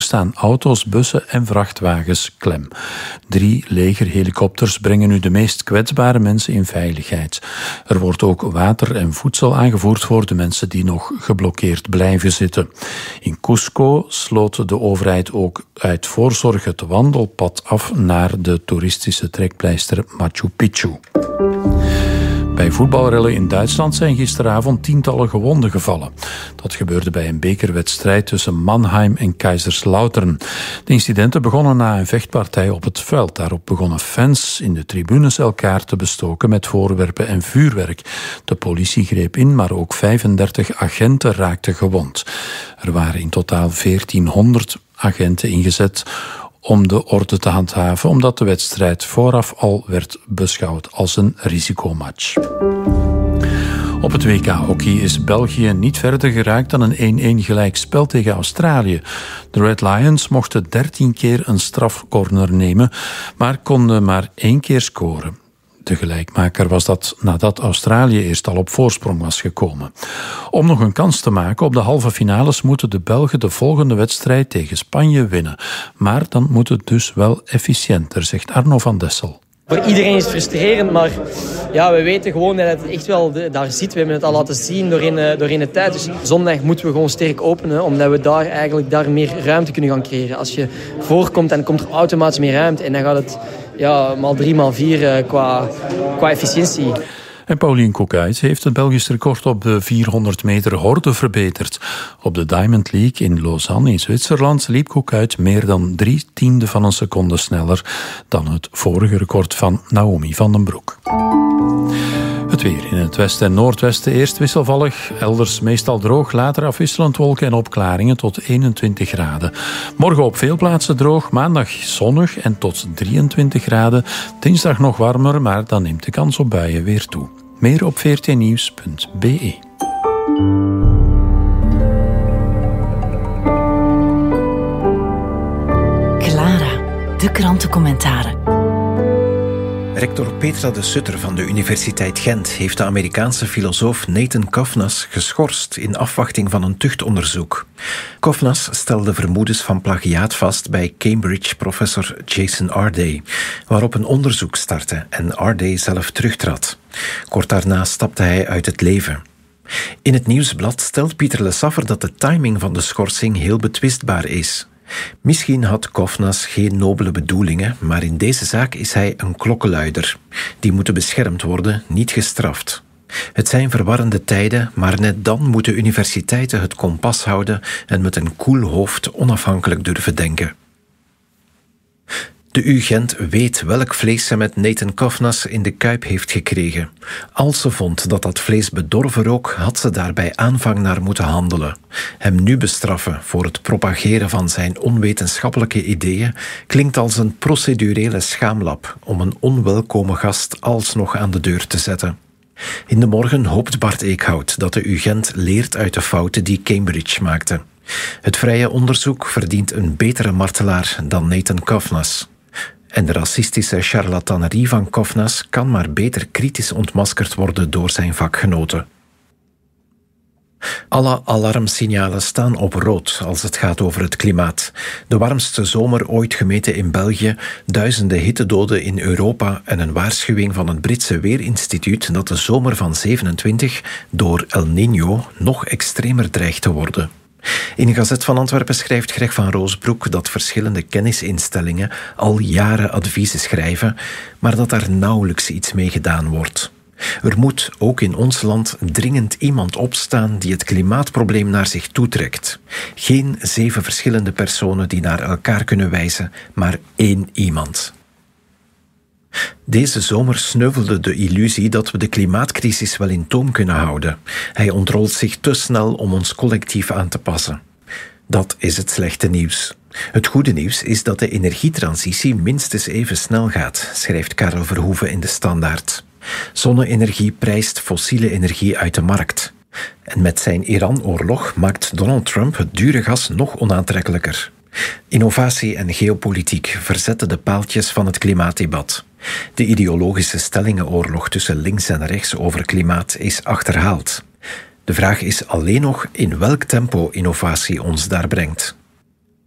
staan auto's, bussen en vrachtwagens klem. 3 legerhelikopters brengen nu de meest kwetsbare mensen in veiligheid. Er wordt ook water en voedsel aangevoerd voor de mensen die nog geblokkeerd blijven zitten. In Cusco sloot de overheid ook uit voorzorg het wandelpad af naar de toeristische trekpleister Machu Picchu. Bij voetbalrellen in Duitsland zijn gisteravond tientallen gewonden gevallen. Dat gebeurde bij een bekerwedstrijd tussen Mannheim en Kaiserslautern. De incidenten begonnen na een vechtpartij op het veld. Daarop begonnen fans in de tribunes elkaar te bestoken met voorwerpen en vuurwerk. De politie greep in, maar ook 35 agenten raakten gewond. Er waren in totaal 1400 agenten ingezet om de orde te handhaven, omdat de wedstrijd vooraf al werd beschouwd als een risicomatch. Op het WK-hockey is België niet verder geraakt dan een 1-1 gelijkspel tegen Australië. De Red Lions mochten 13 keer een strafcorner nemen, maar konden maar 1 keer scoren. De gelijkmaker was dat nadat Australië eerst al op voorsprong was gekomen. Om nog een kans te maken op de halve finales moeten de Belgen de volgende wedstrijd tegen Spanje winnen. Maar dan moet het dus wel efficiënter, zegt Arno van Dessel. Voor iedereen is het frustrerend, maar ja, we weten gewoon dat het echt wel daar zit. We hebben het al laten zien doorheen de tijd. Dus zondag moeten we gewoon sterk openen, omdat we daar meer ruimte kunnen gaan creëren. Als je voorkomt, dan komt er automatisch meer ruimte en dan gaat het maal 3, maal 4 qua efficiëntie. En Pauline Koekhuis heeft het Belgisch record op de 400 meter horde verbeterd. Op de Diamond League in Lausanne in Zwitserland liep Koekhuis meer dan 0,3 van een seconde sneller dan het vorige record van Naomi van den Broek. Het weer in het westen en noordwesten eerst wisselvallig, elders meestal droog, later afwisselend wolken en opklaringen tot 21 graden. Morgen op veel plaatsen droog, maandag zonnig en tot 23 graden. Dinsdag nog warmer, maar dan neemt de kans op buien weer toe. Meer op vrtnieuws.be. Clara, de krantencommentaren. Rector Petra de Sutter van de Universiteit Gent heeft de Amerikaanse filosoof Nathan Kovnas geschorst in afwachting van een tuchtonderzoek. Kovnas stelde vermoedens van plagiaat vast bij Cambridge-professor Jason Arday, waarop een onderzoek startte en Arday zelf terugtrad. Kort daarna stapte hij uit het leven. In het Nieuwsblad stelt Pieter Le Saffer dat de timing van de schorsing heel betwistbaar is. Misschien had Kovnas geen nobele bedoelingen, maar in deze zaak is hij een klokkenluider. Die moeten beschermd worden, niet gestraft. Het zijn verwarrende tijden, maar net dan moeten universiteiten het kompas houden en met een koel hoofd onafhankelijk durven denken. De UGent weet welk vlees ze met Nathan Kovnas in de kuip heeft gekregen. Als ze vond dat dat vlees bedorven rook, had ze daarbij aanvang naar moeten handelen. Hem nu bestraffen voor het propageren van zijn onwetenschappelijke ideeën klinkt als een procedurele schaamlap om een onwelkome gast alsnog aan de deur te zetten. In de morgen hoopt Bart Eekhout dat de UGent leert uit de fouten die Cambridge maakte. Het vrije onderzoek verdient een betere martelaar dan Nathan Kovnas. En de racistische charlatanerie van Kovnas kan maar beter kritisch ontmaskerd worden door zijn vakgenoten. Alle alarmsignalen staan op rood als het gaat over het klimaat. De warmste zomer ooit gemeten in België, duizenden hittedoden in Europa en een waarschuwing van het Britse Weerinstituut dat de zomer van 27 door El Niño nog extremer dreigt te worden. In de Gazet van Antwerpen schrijft Greg van Roosbroek dat verschillende kennisinstellingen al jaren adviezen schrijven, maar dat daar nauwelijks iets mee gedaan wordt. Er moet, ook in ons land, dringend iemand opstaan die het klimaatprobleem naar zich toetrekt. Geen 7 verschillende personen die naar elkaar kunnen wijzen, maar 1 iemand. Deze zomer sneuvelde de illusie dat we de klimaatcrisis wel in toom kunnen houden. Hij ontrolt zich te snel om ons collectief aan te passen. Dat is het slechte nieuws. Het goede nieuws is dat de energietransitie minstens even snel gaat, schrijft Karel Verhoeven in de Standaard. Zonne-energie prijst fossiele energie uit de markt. En met zijn Iran-oorlog maakt Donald Trump het dure gas nog onaantrekkelijker. Innovatie en geopolitiek verzetten de paaltjes van het klimaatdebat. De ideologische stellingenoorlog tussen links en rechts over klimaat is achterhaald. De vraag is alleen nog in welk tempo innovatie ons daar brengt.